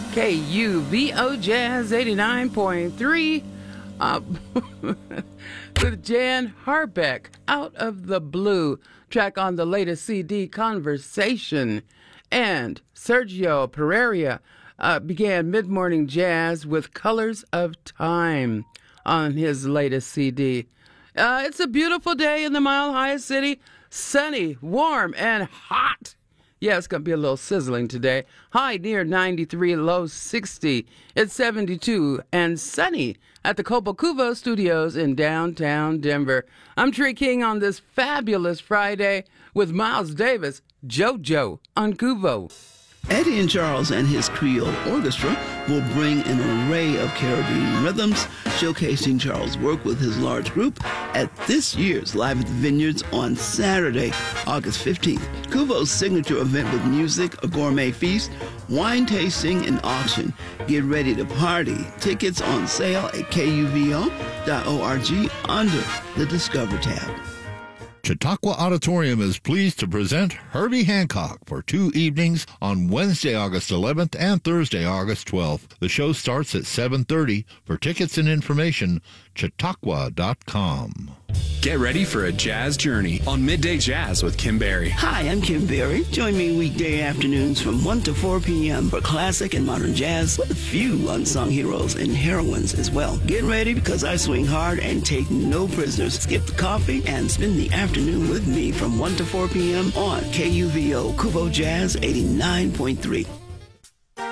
KUVO Jazz 89.3 with Jan Harbeck, Out of the Blue, track on the latest CD, Conversation. And Sergio Pereira began mid-morning jazz with Colors of Time on his latest CD. It's a beautiful day in the Mile High City, sunny, warm, and hot. Yeah, it's going to be a little sizzling today. High near 93, low 60. It's 72 and sunny at the Cobo Cuvo Studios in downtown Denver. I'm Tree King on this fabulous Friday with Miles Davis, JoJo on Cuvo. Eddie and Charles and his Creole Orchestra will bring an array of Caribbean rhythms, showcasing Charles' work with his large group at this year's Live at the Vineyards on Saturday, August 15th. Cuvo's signature event with music, a gourmet feast, wine tasting, and auction. Get ready to party. Tickets on sale at kuvo.org under the Discover tab. Chautauqua Auditorium is pleased to present Herbie Hancock for 2 evenings on Wednesday, August 11th and Thursday, August 12th. The show starts at 7:30. For tickets and information, chautauqua.com. Get ready for a jazz journey on Midday Jazz with Kim Berry. Hi, I'm Kim Berry. Join me weekday afternoons from 1 to 4 p.m. for classic and modern jazz with a few unsung heroes and heroines as well. Get ready because I swing hard and take no prisoners. Skip the coffee and spend the afternoon with me from 1 to 4 p.m. on KUVO Cuvo Jazz 89.3.